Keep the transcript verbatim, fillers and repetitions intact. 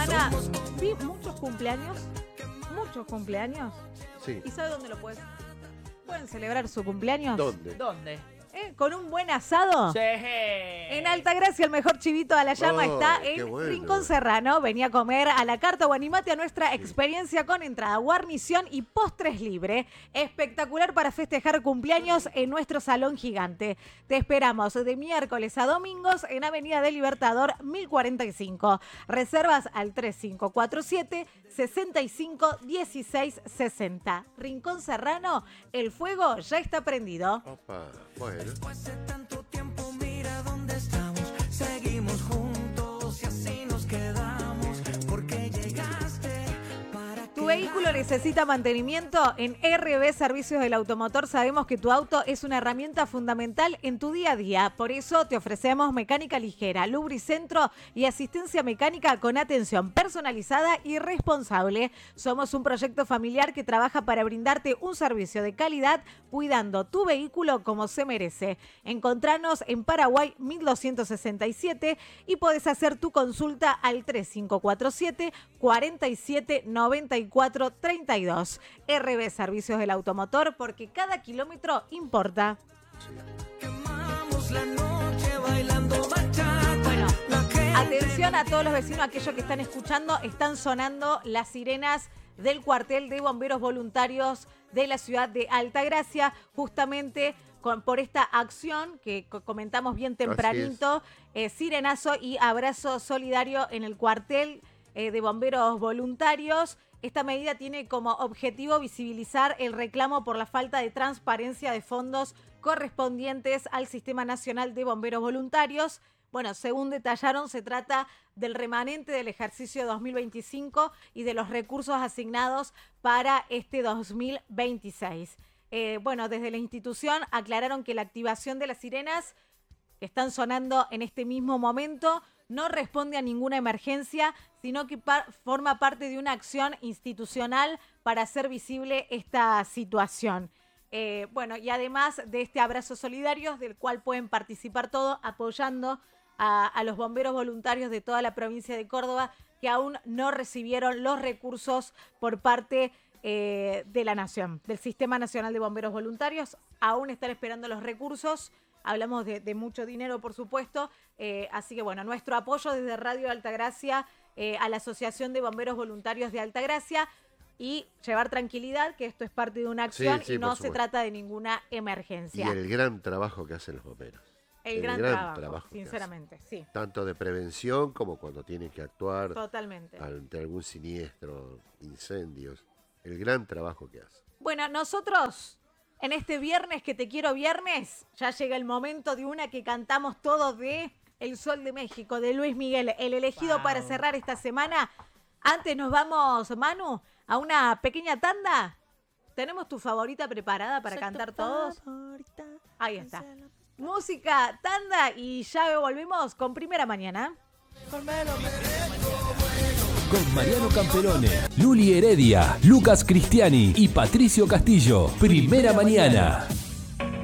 semana vi muchos cumpleaños, muchos cumpleaños. Sí. ¿Y sabe dónde lo puedes? ¿Pueden celebrar su cumpleaños? ¿Dónde? ¿Dónde? ¿Eh? ¿Con un buen asado? Sí. En Altagracia, el mejor chivito a la llama Oh, está qué en bueno. Rincón Serrano. Venía a comer a la carta o animate a nuestra experiencia con entrada, guarnición y postres libre. Espectacular para festejar cumpleaños en nuestro salón gigante. Te esperamos de miércoles a domingos en Avenida del Libertador mil cuarenta y cinco. Reservas al tres cinco cuatro siete, seis cinco uno seis seis cero. Rincón Serrano, el fuego ya está prendido. Opa, bueno. Después de tanto tiempo, mira dónde estamos. Seguimos juntos y así nos quedamos. Porque llegaste para ¿Tu vehículo necesita mantenimiento? En R B Servicios del Automotor sabemos que tu auto es una herramienta fundamental en tu día a día. Por eso te ofrecemos mecánica ligera, lubricentro y asistencia mecánica con atención personalizada y responsable. Somos un proyecto familiar que trabaja para brindarte un servicio de calidad cuidando tu vehículo como se merece. Encontranos en Paraguay mil doscientos sesenta y siete y podés hacer tu consulta al tres cinco cuatro siete, cuatro siete, nueve cuatro tres dos. R B Servicios del Automotor, porque cada kilómetro importa. quemamos la noche bailando bachata. Bueno, La gente atención a todos los vecinos, aquellos que están escuchando, están sonando las sirenas del cuartel de bomberos voluntarios de la ciudad de Altagracia, justamente con, por esta acción que co- comentamos bien tempranito, eh, sirenazo y abrazo solidario en el cuartel eh, de bomberos voluntarios. Esta medida tiene como objetivo visibilizar el reclamo por la falta de transparencia de fondos correspondientes al Sistema Nacional de Bomberos Voluntarios. Bueno, según detallaron, se trata del remanente del ejercicio dos mil veinticinco y de los recursos asignados para este dos mil veintiséis. Eh, bueno, desde la institución aclararon que la activación de las sirenas que están sonando en este mismo momento no responde a ninguna emergencia, sino que par- forma parte de una acción institucional para hacer visible esta situación. Eh, bueno, y además de este abrazo solidario, del cual pueden participar todos apoyando a, a los bomberos voluntarios de toda la provincia de Córdoba que aún no recibieron los recursos por parte eh, de la Nación, del Sistema Nacional de Bomberos Voluntarios. Aún están esperando los recursos. Hablamos de, de mucho dinero, por supuesto. Eh, así que, bueno, nuestro apoyo desde Radio Altagracia eh, a la Asociación de Bomberos Voluntarios de Altagracia y llevar tranquilidad, que esto es parte de una acción Sí, sí, y no por se supuesto. trata de ninguna Y emergencia. el gran trabajo que hacen los bomberos. El el gran, gran trabajo, trabajo que sinceramente, sí, Tanto de prevención como cuando tienen que actuar totalmente. ante algún siniestro, incendios. El gran trabajo que hacen. Bueno, nosotros en este viernes que te quiero viernes, ya llega el momento de una que cantamos todos de El Sol de México, de Luis Miguel, el elegido Wow. para cerrar esta semana. Antes nos vamos, Manu, a una pequeña tanda. ¿Tenemos tu favorita preparada para cantar todos? Ahí está. Música, tanda y ya volvemos con Primera Mañana. Con Mariano Camperone, Luli Heredia, Lucas Cristiani y Patricio Castillo. Primera mañana.